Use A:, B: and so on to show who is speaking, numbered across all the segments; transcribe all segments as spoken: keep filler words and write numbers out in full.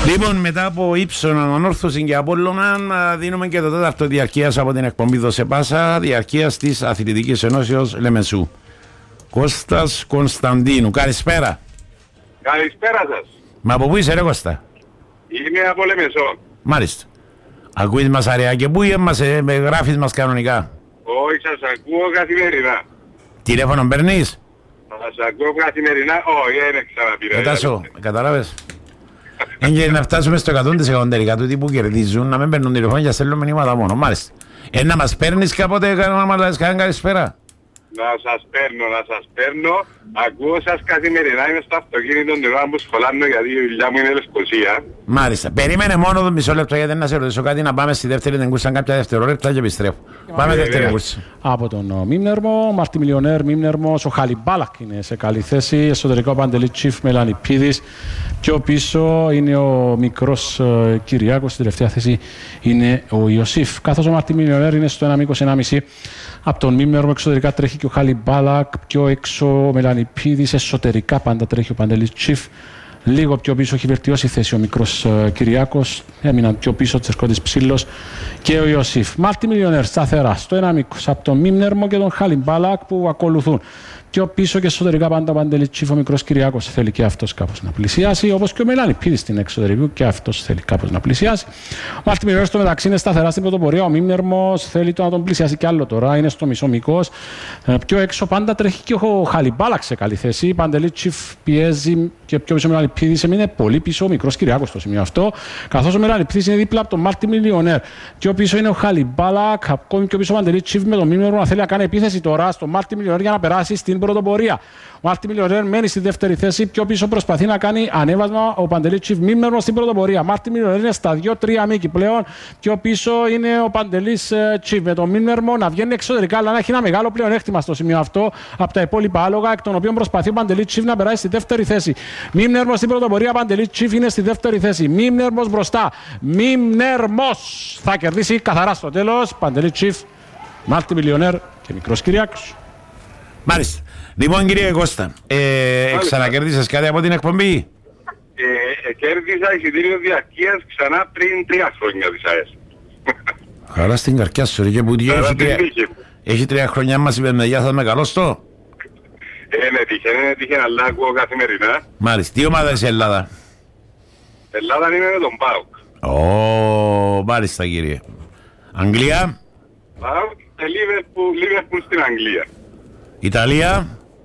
A: Λοιπόν, μετά από ύψον ανόρθωση και Απόλλωνα, δίνουμε και το τέταρτο διαρκείας από την εκπομπή Δώσε Πάσα, διαρκείας της Αθλητικής Ενώσεως Λεμεσού. Κώστας Κωνσταντίνου, καλησπέρα.
B: Καλησπέρα σας.
A: Μα από πού είσαι ρε Κώστα?
B: Είμαι από Λεμεσό.
A: Μάλιστα. Ακούεις μας αραιά και πού μας, ε, με γράφεις μας κανονικά?
B: Όχι, σας ακούω καθημερινά.
A: Τηλέφωνο παίρνεις?
B: Σας ακούω καθημερινά. Όχι, δεν ξαναπήρα.
A: Μετά σου, καταλάβες. Είναι να φτάσουμε στο εκατό τοις εκατό τελικά του τύπου κερδίζουν, να μην παίρνουν τηλεφώνια για στέλνουν μηνύματα μόνο. Μάλιστα. Ε, να μας παίρνεις κάποτε να μας κάνουν καλησπέρα?
B: Να σας παίρνω, να σας παίρνω. Ακούω σας καθημερινά. Είμαι στο αυτοκίνητο την ώρα που σχολάνω γιατί η δουλειά μου είναι Λευκοσία.
A: Μάλιστα. Περίμενε μόνο το μισό λεπτό γιατί να σε ρωτήσω κάτι, να πάμε στη δεύτερη την κούρσα κάποια δευτερόλεπτα και επιστρέφω. Πάμε δεύτερη κούρσα.
C: Από τον Μίμνερμο, Μάρτι Μιλιονέρ, Μίμνερμος, ο Χαλιμπάλακ είναι σε καλή θέση. Εσωτερικό Παντελή Τσιφ Μελανιπίδης. Πιο πίσω είναι ο μικρός uh, Κυριάκος. Στη τελευταία θέση είναι ο Ιωσήφ. Καθώς ο Μάρτι Μιλιονέρ είναι στο ένα είκοσι ένα κόμμα πέντε. Από τον Μίμνερμο εξωτερικά τρέχει και ο Χαλιμπάλακ. Πιο έξω ο Μελανιπίδης. Εσωτερικά πάντα τρέχει ο Παντελή Τσιφ. Λίγο πιο πίσω έχει βελτιώσει θέση ο μικρός uh, Κυριάκος. Έμειναν πιο πίσω ο Τσερκώτης Ψήλος και ο Ιωσήφ. Μάρτι Μιλιονέρ σταθερά στο ένα είκοσι από τον Μίμνερμο και τον Χαλιμπάλακ που ακολουθούν. Πιο πίσω και εσωτερικά πάντα ο Παντελή Τσιφ, ο μικρός Κυριάκος θέλει και αυτός κάπως να πλησιάσει. Όπως και ο Μελανιπίδης στην εξωτερικού και αυτός θέλει κάπως να πλησιάσει. Ο Μάρτι Μιλιονέρ στο μεταξύ είναι σταθερά στην πρωτοπορία. Ο Μίμνερμος θέλει το να τον πλησιάσει κι άλλο τώρα. Είναι στο μισό μήκος. Πιο έξω πάντα τρέχει και ο Χαλιμπάλακ σε καλή θέση. Παντελή Τσιφ πιέζει και πιο πίσω ο Μελανιπίδης έμεινε πολύ πίσω ο μικρός Κυριάκος στο σημείο αυτό. Καθώς ο Μελανιπίδης είναι δίπλα από τον Μάρτι Μιλιονέρ. Πιο πίσω είναι ο Χαλιμπάλακ. Ακόμη πιο πίσω ο Παντελή Τσιφ με τον Μίμνερμο να θέλει να κάνει επίθεση τώρα στο Μάρτι Μιλιονέρ για να περάσει στην πρωτοπορία. Ο Μάρτι Μιλιονέρ μένει στη δεύτερη θέση. Πιο πίσω προσπαθεί να κάνει ανέβασμα ο Παντελή Τσιφ Μίμνερμο στην πρωτοπορία. Μάρτι Μιλιονέρ είναι στα δύο τρία μήκη πλέον. Πιο πίσω είναι ο Παντελή Τσιφ με τον Μίμνερμο να βγαίνει εξωτερικά, αλλά να έχει ένα μεγάλο πλεονέκτημα στο σημείο αυτό από τα υπόλοιπα άλογα, εκ των οποίων προσπαθεί ο Παντελή Τσιφ να περάσει στη δεύτερη θέση. Μίμνερμο στην πρωτοπορία. Παντελή Τσιφ είναι στη δεύτερη θέση. Μίμνερμο μπροστά. Μίμνερμο θα κερδίσει καθαρά στο τέλος. Παντελή Τσιφ, Μάρτι Μιλιονέρ και μικρός Κυριάκος.
A: Μάλιστα. Λοιπόν, κύριε Κώστα, ε, ξανακέρδισες κάτι από την εκπομπή?
B: Ε, ε, κέρδισα εισιτήριο διαρκείας ξανά πριν τρία χρόνια της ΑΕΣ.
A: Χαρά στην καρκιά σου, ρε, και που έχει, τρία, έχει τρία χρόνια μας είπε με γεια, θα με καλώς το.
B: Ε, ναι, τύχε, ναι, τύχε, αλλά ακούω καθημερινά.
A: Μάλιστα, τι ομάδα είσαι Ελλάδα?
B: Ελλάδα είναι με τον ΠΑΟΚ.
A: Ω, μάλιστα κύριε. Αγγλία?
B: ΠΑΟΚ και Λίβερπουλ στην Αγγλία.
A: Ιταλία?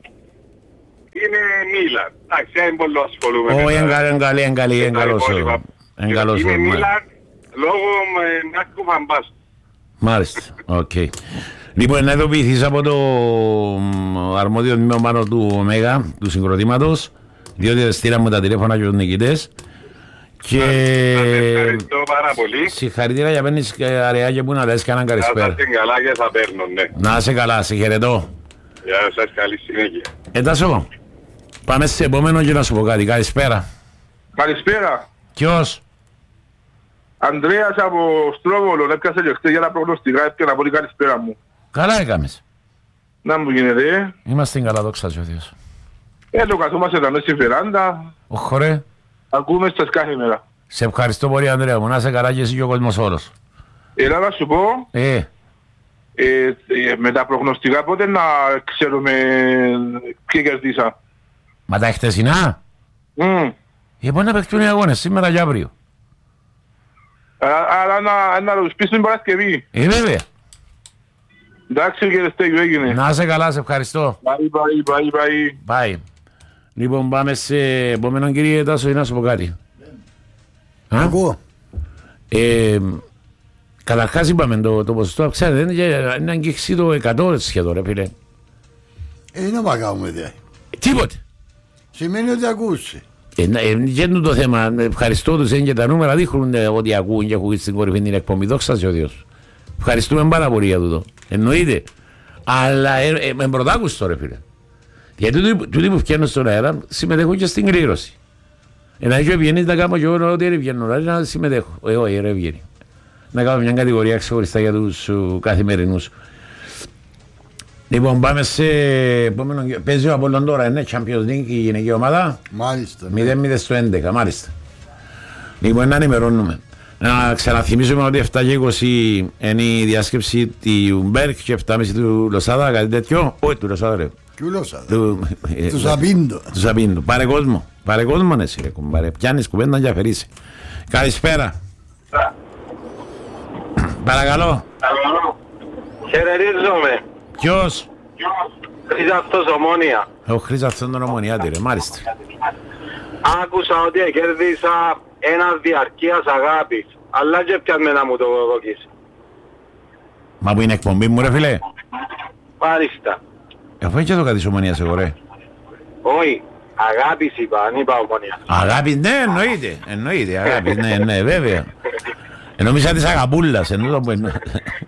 B: Είναι Μίλαν. Εντάξει, δεν πολύ ασχολούμαι.
A: Όχι, εγκαλή, εγκαλή, εγκαλός.
B: Είναι Μίλαν λόγω Μάρκου Φαμπάστου.
A: Μάλιστα, οκ. Λοιπόν, να ειδοποιηθείς από το αρμόδιο τμήμα του Ωμέγα, του συγκροτήματος, διότι στείλαμε τα τηλέφωνα και τους νικητές. Και
B: ευχαριστώ πάρα πολύ.
A: Συγχαρητήρια για παίρνεις αριάκια που να λες κανέναν καλησπέρα.
B: Να είστε καλά και θα παίρνω, ναι.
A: Να είσαι καλά, σε χαιρετώ.
B: Γεια σας, καλή συνέχεια.
A: Εντάσσω, πάμε σε επόμενο και να σου πω κάτι. Καλησπέρα.
D: Καλησπέρα.
A: Ποιος?
D: Ανδρέας από Στρόβολο, έπιασε και χτες για τα προγνωστικά, έπιανα πολύ καλησπέρα μου.
A: Καλά έκαμες.
D: Να μου γίνεται.
A: Είμαστε καλά, δόξα ο Θεός.
D: Ε, το καθόμαστε εδώ στη βεράντα.
A: Όχι ρε.
D: Ακούμε σας κάθε μέρα.
A: Σε ευχαριστώ πολύ Ανδρέα μου, να είσαι καλά και εσύ και ο κόσμος όλος.
D: Έλα να σου πω,
A: Ε,
D: ε, ε, με τα προγνωστικά πότε να ξέρουμε ποιοι κερδίσα.
A: μα τα χτεσινά.
D: Mm.
A: Ε, μπορεί να παιχτούν οι αγώνες σήμερα και αύριο.
D: Αλλά να, να τους πεις την Παρασκευή.
A: Ε, βέβαια.
D: Εντάξει κύριε Στέγιο, έγινε.
A: Να είσαι καλά, σε ευχαριστώ.
D: Bye, bye, bye, bye.
A: Bye. Λοιπόν, πάμε σε επόμενον κύριε Τάσο, να σου πω κάτι.
E: Ακούω.
A: Ε, καταρχάς είπαμε το, το ποσοστό, ξέρετε, είναι αγγίξει το εκατό σχεδόν, ρε φίλε.
E: Ε, είναι μαγάμε δε.
A: Τίποτε.
E: Σημαίνει ότι ακούσε.
A: Ε, ε, γέννουν το θέμα, ευχαριστώ τους, και τα νούμερα δείχνουν ότι ακούν και έχουν στην κορυφή την εκπομπή, δόξα σε ο Διός. Ευχαριστούμε πάρα πολύ για τούτο. Εννοείται. Αλλά ε, ε, με πρωτάκουστο ρε φίλε. Γιατί τούτοι που φτιάχνουν στον αέρα συμμετέχουν και στην κλήρωση. Ένα και βγαίνεις να κάνω και εγώ ότι ρε βγαίνω, να συμμετέχω. Ε, όχι ρε βγαίνει. Να κάνω μια κατηγορία ξεχωριστά για τους uh, καθημερινούς. Λοιπόν, πάμε σε επόμενο. Παίζει ο Απόλλων τώρα, είναι Champions League η γυναική ομάδα.
E: Μάλιστα.
A: μηδέν μηδέν στο έντεκα, μάλιστα. Λοιπόν, να ενημερώνουμε. Να ξαναθυμίσουμε ότι εφτά και είκοσι είναι η διάσκεψη του Μπέρκ και εφτά και μισή του Λοσάδα, κάτι τέτοιο. Όχι, του Λοσάδα ρε.
E: Του Λοσάδα. Του Σαμπίντο.
A: Του Σαμπίντο. Πάρε κόσμο. Πάρε κόσμο εσύ ρε κουμπάρε. Πιάνεις κουβέντα και αφαιρείσαι. Καλησπέρα. Παρακαλώ.
F: Χαιρετίζομαι.
A: Ποιος?
F: Χρυσαύτος Ομόνια.
A: Ο Χρυσαύτος τον Ομονιάτη ρε, μάλιστα.
F: Άκουσα ότι κέρδισα ένα διαρκείας αγάπης, αλλά και πιάνε να μου το δοκίσει.
A: Μα που είναι εκπομπή μου ρε φίλε.
F: Μάλιστα.
A: Αφού έχει και το κάτι της Ομονίας εγώ ρε.
F: Όχι, αγάπης είπα, αν είπα Ομόνια.
A: Αγάπης, ναι, εννοείται. Εννοείται, αγάπης, ναι, ναι, βέβαια. Ενόμισα της αγαπούλας, εννοώ που εννοώ.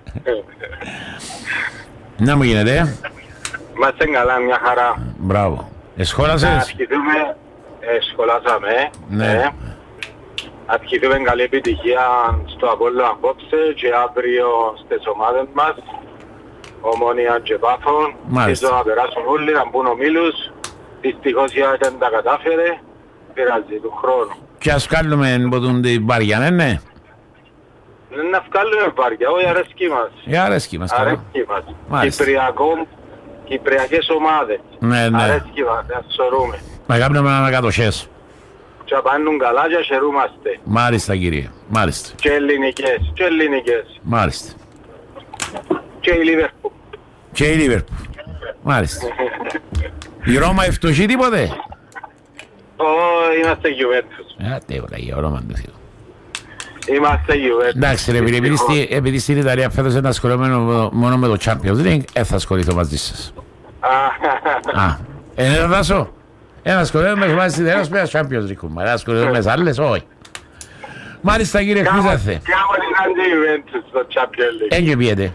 A: Να μου γίνεται.
F: Είμαστε καλά, μια χαρά.
A: Μπράβο. Εσχόλασες.
F: Αρχιτούμε, σχολάσαμε.
A: Ναι.
F: Αρχιτούμε καλή επιτυχία στο Απόλλω απόψε και αύριο στις ομάδες μας. Ομόνια και Πάφων.
A: Μάλιστα.
F: Ίσως να περάσουν όλοι, να μπουν ομίλους. Δυστυχώς η ΑΕΚ δεν τα κατάφερε. Πειράζει του χρόνου.
A: Και ας βγάλουμε ποτούν την βάρια, ναι, ναι.
F: Δεν να βγάλουμε βάρια, όχι αρέσκει μας.
A: Ε, αρέσκει μας, καλό.
F: Αρέσκει μας.
A: Μάλιστα.
F: Κυπριακό, Κυπριακές ομάδες.
A: Ναι, ναι.
F: Αρέσκει μας, να σωρούμε.
A: Να κάνουμε ανακατοχές.
F: Και πάνουν καλά και χαιρούμαστε.
A: Μάλιστα κύριε, μάλιστα.
F: Και ελληνικές, και ελληνικές.
A: Μάλιστα.
F: Και η Λίβερπουλ.
A: Και η Λίβερπουλ. Μάλιστα. Η Ρώμα ευτοχεί τίποτε.
F: Ω, είμαστε Juventus.
A: Α, τίποτα, για όνομα του Θεού.
F: Είμαστε Juventus.
A: Εντάξει ρε, επειδή στη- επειδή στην Ιταλία φέτος είναι ασχολούμενο μόνο με το Champions League, δεν θα ασχοληθώ μαζί σας. Α, είναι το δάσο. Ένα ασχολούμενο με βάση στην Ιταλία πέρα Champions League. Μα ασχολούμενο με άλλες, όχι. Μάλιστα κύριε Χρυσάθε.
F: Κάμω την Juventus στο Champions League.
A: Έγκαι πιέτε.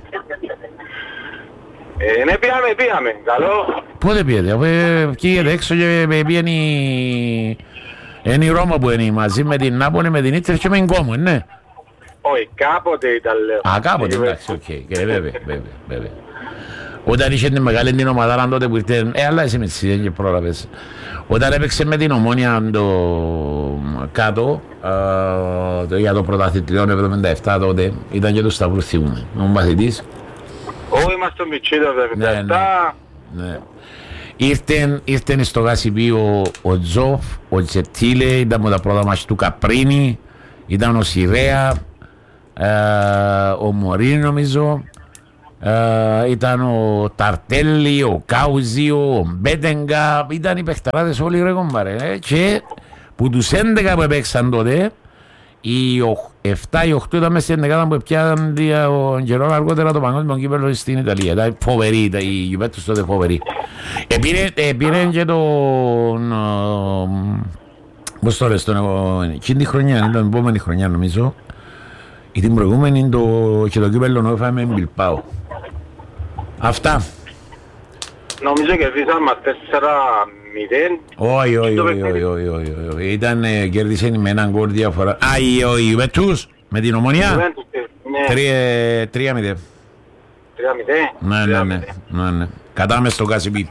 F: Ε, ναι, πήγαμε, πήγαμε. Καλό.
A: Πότε πιέτε, αφού βγήκετε έξω και πήγαινε η... Είναι η Ρώμα που είναι μαζί με την Νάπολη, με την Ίντερ και με την Κόμο, ναι.
F: Όχι, κάποτε ήταν λέω.
A: Α, κάποτε, εντάξει, οκ. Και βέβαια, βέβαια, βέβαια. Όταν είχε την μεγάλη την ομάδα, τότε που ήρθε, ε, αλλά εσύ με τις ίδιες και πρόλαβες. Όταν έπαιξε με την Ομόνια το κάτω, α, το, για το πρωταθλητριό εβδομήντα επτά τότε, ήταν και το Σταυρού Θιούμαι, ο μαθητής.
F: Όχι, είμαστε μητσί το εβδομήντα επτά.
A: Ναι. Ήρθεν, ήρθεν στο Γασιπί ο, ο Τζοφ, ο Τζετήλε, ήταν με τα πρώτα μάτια του Καπρίνη, ήταν ο Σιρέα, ε, ο Μωρίνη νομίζω, ε, ήταν ο Ταρτέλη, ο Κάουζιο, ο Μπέτεγκα, ήταν οι παιχταράδες όλοι ρε κομπάρε. Ε, και που τους έντεκα που έπαιξαν τότε, οι επτά ή οκτώ ήταν μέσα στην δεκάδα που έπιαν τον καιρό αργότερα το παγκόσμιο κύπελλο στην Ιταλία. Ήταν φοβερή, η Juventus τότε φοβερή. Επήρε και τον... Πώς το λες, εκείνη τη χρονιά, ήταν την επόμενη χρονιά νομίζω, ή την προηγούμενη και το κύπελλο νόφαμε με Μπιλπάο. Αυτά.
F: Νομίζω κερδίσαμε μας τέσσερα μηδέν.
A: Όχι, όχι, όχι, όχι, όχι. Ήταν, κέρδισε με έναν γκολ διαφορά. Α, ο Juventus με την Ομονία. Τρία μηδέν.
F: Τρία μηδέν.
A: Ναι, ναι, ναι, ναι. Κατάμε στο Κασιπί.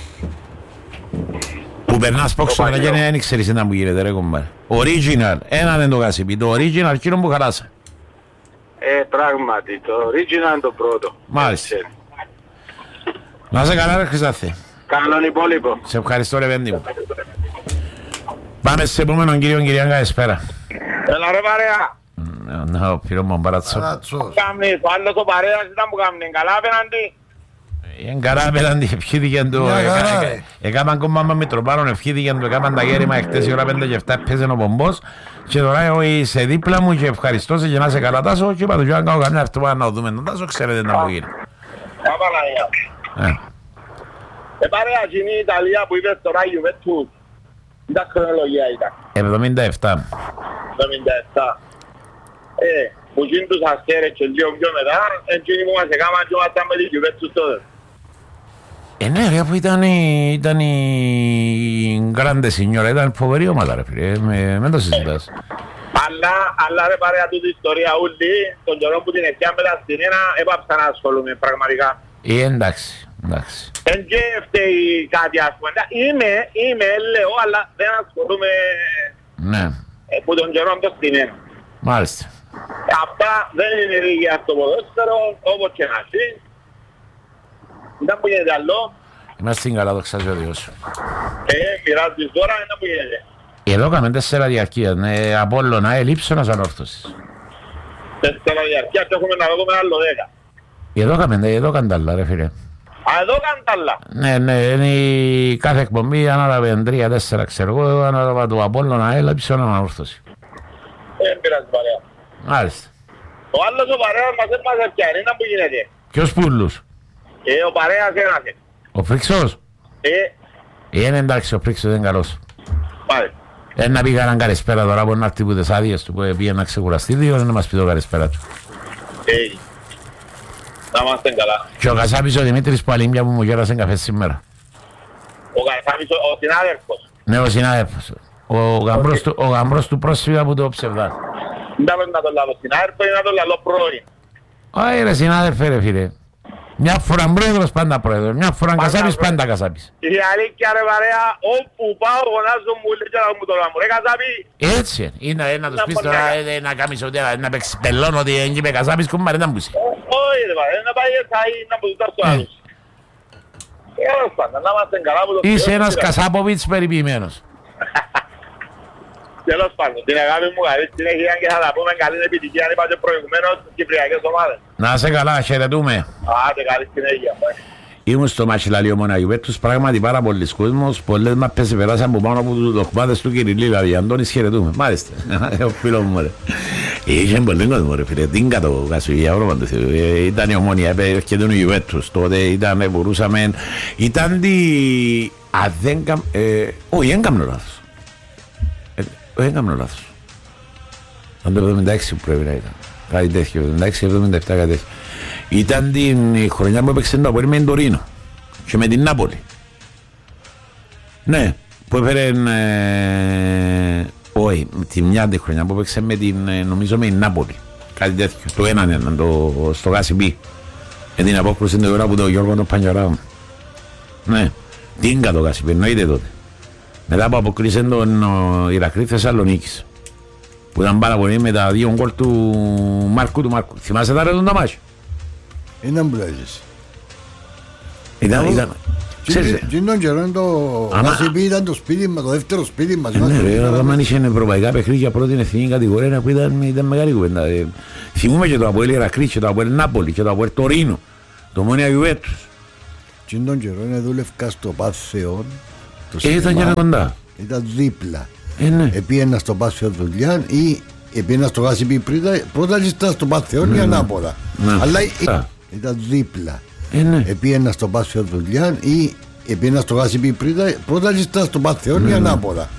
A: Που περνάς πόξο μετά και δεν ξέρεις τι που γίνεται ρε κομπάρε. Original, ένα είναι το Κασιπί. Το original εκείνο που χαράσα.
F: Ε, πράγματι, το original είναι το πρώτο.
A: Μάλιστα. Να σε καλά ρε Χρυσάθε.
F: Καλόν υπόλοιπο.
A: Σε ευχαριστώ ρε πέντη μου. Πάμε σε επόμενον κύριο κυρία, καλησπέρα.
F: Έλα ρε παρέα.
A: Να, ο φίλος μου μπαρατσό.
E: Παρατσός.
F: Κάμνεις, ο άλλος ο παρέας ήταν που κάμνει. Καλά απέναντι.
A: Είναι καλά απέναντι, ευχήθηκαν το...
E: Μια χαρά, ρε.
A: Έκαναν κόμμα με Μητροπάνων, ευχήθηκαν το, έκαναν τα γέρημα εχτες η ώρα πέντε και επτά έπαιζε ο Πομπός και τώρα εγώ είσαι δίπλα μου και ευχαριστώ σε και να σε καλά Τάσο και είπα του να κάνω καμιά αυτό να δούμε τον Τάσο, ξέρετε να μου γίνει.
F: Απαναγία. Ε, παρέα, εκείνη η Ιταλία που είπες τώρα η Juventus. Τι χρονολογία ήταν.
A: εβδομήντα επτά.
F: εβδομήντα επτά. Ε, που γίνει τους αστέρες και λίγο πιο μετά, εκείνοι που μας έκαναν και ήμασταν με τη Juventus τότε.
A: Ε, ναι, ρε, αφού ήταν η, ήταν η Grande Signora, ήταν φοβερή ομάδα, ρε φίλε, με, με το συζητάς.
F: Αλλά, αλλά ρε παρέα τούτη ιστορία ούλη, τον καιρό που την ευκιά με τα στην ένα, έπαψα να ασχολούμαι πραγματικά.
A: Ε, εντάξει, εντάξει.
F: Εν και φταίει κάτι ας πούμε. Είμαι, είμαι, λέω, αλλά δεν ασχολούμαι
A: Ναι.
F: ε, που τον καιρό το στημένο.
A: Μάλιστα.
F: Αυτά δεν είναι λίγοι στο ποδόσφαιρο, όπως και να ζει. Δεν που γίνεται άλλο.
A: Είμαστε στην καλά, δόξα τω Θεώ.
F: Ε, πειράζεις τώρα, δεν που γίνεται.
A: Εδώ κάνουμε τέσσερα διαρκεία, ναι, Απόλλωνα, Ελίψωνας, Ανόρθωσης.
F: Τέσσερα διαρκεία και έχουμε να δούμε άλλο δέκα.
A: Εδώ κάνουμε, εδώ κάνουμε τα άλλα ρε φίλε.
F: Α, εδώ κάνουν τα άλλα.
A: Ναι, ναι, είναι η κάθε εκπομπή ανάλαβε τρία τέσσερα, ξέρω εγώ, ανάλαβα το Απόλλωνα, Ελίψωνα, Ανόρθωση.
F: Δεν πειράζει παρέα.
A: Μάλιστα.
F: Ο άλλος ο παρέας μας δεν μας έπιανε, είναι που γίνεται.
A: Ποιος πουλούς?
F: Ε, ο παρέας ένασε.
A: Ο Φρίξος?
F: Ε,
A: Ε, είναι εντάξει, ο Φρίξος είναι καλός.
F: πάλι.
A: Ε, να πει κανέναν καλησπέρα τώρα, μπορεί να έρθει που τις άδειες του που πήγε να ξεκουραστεί, δύο να μας πει το καλησπέρα του.
F: Ε, να είμαστε καλά.
A: Και ο Κασάπης ο Δημήτρης που αλήμια που μου γέρασε καφέ σήμερα.
F: Ο Καρσάμις, ο συνάδελφος.
A: Ναι, ο συνάδελφος. Ο γαμπρός του, ο γαμπρός του πρόσφυγα που το ψευδά.
F: Δεν πρέπει να το λάβω συνάδελφο ή να το λάβω πρώην.
A: Όχι ρε συνάδελφε ρε φίλε. Μια φορά πρόεδρος πάντα πρόεδρος, μια φορά Κασάπης πάντα Κασάπης.
F: Η αλήθεια ρε παρέα, όπου πάω γονάζω μου λέει και να μου το λάβω. Ρε Κασάπη.
A: Έτσι είναι, είναι να τους πεις τώρα ε, να κάνεις ότι να παίξεις πελών ότι έγινε Κασάπης κουμπάρε να μπούσει.
F: Όχι ρε παρέα, να πάει έτσι να μου ζητάς το άλλος. Έως πάντα, να είμαστε καλά που το
A: Είσαι
F: πιέσαι,
A: ένας
F: ρε.
A: Κασάποβιτς περιποιημένος.
F: Τέλος πάντων, την αγάπη μου καλή συνέχεια και θα τα πούμε καλή επιτυχία αν είπατε προηγουμένως στις κυπριακές ομάδες.
A: Να σε καλά, χαιρετούμε.
F: Άτε καλή συνέχεια.
A: Ήμουν στο Μachilali ο Μοναγιουβέτους, πράγματι πάρα πολλοί κόσμος, πολλές μάπες περάσαν από πάνω από τους δοκμάδες του Κυριλή, δηλαδή Αντώνης χαιρετούμε. Μάλιστα, ο φίλος μου ρε. Είχε πολύ κόσμο ρε φίλε, την κατώ κάσου για όνομα του Θεού. Ήταν η Ομόνια, έρχεται ο Ιουβέτους, τότε ήταν, μπορούσαμε, ήταν τη... Α, δεν καμ... Όχι, δεν κάνω λάθος. Δεν κάνω λάθος. Ήταν το εβδομήντα έξι που πρέπει να ήταν. Κάτι τέτοιο, εβδομήντα έξι εβδομήντα επτά κάτι τέτοιο. Ήταν την χρονιά που έπαιξε το Απόλλη με την Τωρίνο και με την Νάπολη. Ναι, που έφερε... Ε, όχι, τη μια τη χρονιά που έπαιξε με την, νομίζω με την Νάπολη. Κάτι τέτοιο, το έναν έναν, το, στο Γάσιμπι. Με την απόκρουση την ώρα που το Γιώργο τον Πανιωράου. Ναι, την κατ' το Γάσιμπι, εννοείται τότε. Μετά που αποκλείσε τον Ηρακλή Θεσσαλονίκης. Που ήταν πάρα πολύ με τα δύο γκολ του Μάρκου του Μάρκου. Θυμάσαι τα ρε τον ταμάσιο.
E: Είναι μπλέζες.
A: Ήταν, ήταν...
E: Τι τον καιρό το Γάσιμπι ήταν το σπίτι μας, το δεύτερο σπίτι μας.
A: Ναι ρε, όταν είχε ευρωπαϊκά παιχνίδια πρώτη εθνική κατηγορία που ήταν μεγάλη κουβέντα. Θυμούμε και το Αποέλ Ηρακλή και το Αποέλ Νάπολη και το Αποέλ Τωρίνο. Το Ομόνια Ιουβέτους.
E: Τι τον καιρό δούλευκα στο Πάθεον.
A: Ήταν και κοντά.
E: Ήταν δίπλα.
A: Ε, ναι.
E: Επίαινα στο Πάθεον δουλειά ή επίαινα στο Γάσιμπι πρώτα ήταν στο Πάθεον ή ανάποδα. Αλλά ήταν δίπλα.
A: Ε, ναι.
E: Επίαινα στο Πάθεον δουλειά ή επίαινα στο Γάσιμπι πρώτα ήταν στο Πάθεον ή ανάποδα.